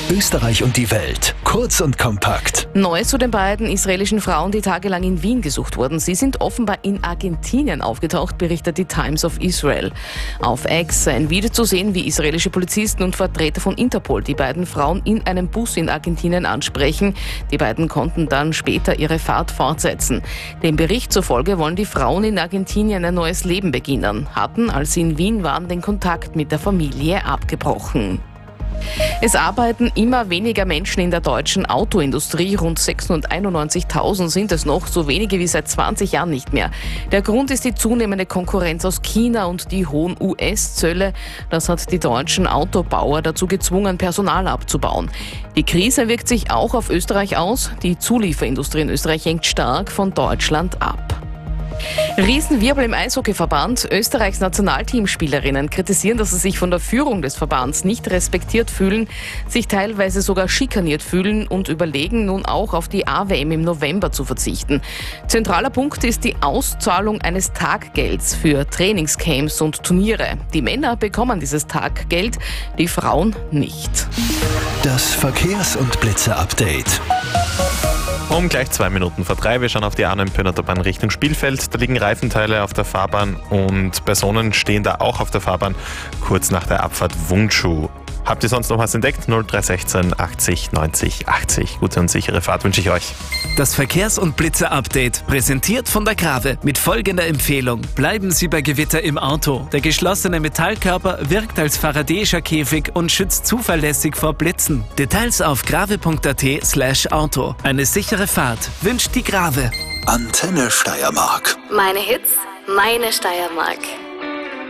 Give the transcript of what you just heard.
Österreich und die Welt. Kurz und kompakt. Neues zu den beiden israelischen Frauen, die tagelang in Wien gesucht wurden. Sie sind offenbar in Argentinien aufgetaucht, berichtet die Times of Israel. Auf X ein Video zu sehen, wie israelische Polizisten und Vertreter von Interpol die beiden Frauen in einem Bus in Argentinien ansprechen. Die beiden konnten dann später ihre Fahrt fortsetzen. Dem Bericht zufolge wollen die Frauen in Argentinien ein neues Leben beginnen, hatten, als sie in Wien waren, den Kontakt mit der Familie abgebrochen. Es arbeiten immer weniger Menschen in der deutschen Autoindustrie. Rund 691.000 sind es noch, so wenige wie seit 20 Jahren nicht mehr. Der Grund ist die zunehmende Konkurrenz aus China und die hohen US-Zölle. Das hat die deutschen Autobauer dazu gezwungen, Personal abzubauen. Die Krise wirkt sich auch auf Österreich aus. Die Zulieferindustrie in Österreich hängt stark von Deutschland ab. Riesenwirbel im Eishockeyverband. Österreichs Nationalteamspielerinnen kritisieren, dass sie sich von der Führung des Verbands nicht respektiert fühlen, sich teilweise sogar schikaniert fühlen und überlegen, nun auch auf die AWM im November zu verzichten. Zentraler Punkt ist die Auszahlung eines Taggelds für Trainingscamps und Turniere. Die Männer bekommen dieses Taggeld, die Frauen nicht. Das Verkehrs- und Blitze-Update. Um gleich 2 Minuten vor 3. Wir schauen auf die A9 Richtung Spielfeld. Da liegen Reifenteile auf der Fahrbahn und Personen stehen da auch auf der Fahrbahn kurz nach der Abfahrt Wundschuh. Habt ihr sonst noch was entdeckt? 0316 80 90 80. Gute und sichere Fahrt wünsche ich euch. Das Verkehrs- und Blitzer-Update, präsentiert von der Grave mit folgender Empfehlung. Bleiben Sie bei Gewitter im Auto. Der geschlossene Metallkörper wirkt als faradäischer Käfig und schützt zuverlässig vor Blitzen. Details auf grave.at/Auto. Eine sichere Fahrt wünscht die Grave. Antenne Steiermark. Meine Hits, meine Steiermark.